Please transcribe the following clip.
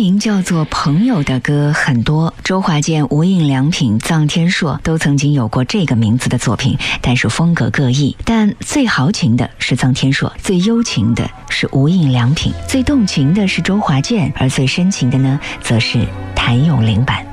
名叫做《朋友》的歌很多，周华健、无印良品、臧天朔都曾经有过这个名字的作品，但是风格各异。但最豪情的是臧天朔，最幽情的是无印良品，最动情的是周华健，而最深情的呢，则是谭咏麟版。